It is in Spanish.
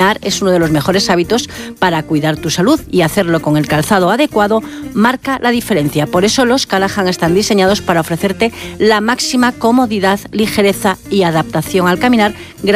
caminar es uno de los mejores hábitos para cuidar tu salud, y hacerlo con el calzado adecuado marca la diferencia. Por eso los Callahan están diseñados para ofrecerte la máxima comodidad, ligereza y adaptación al caminar,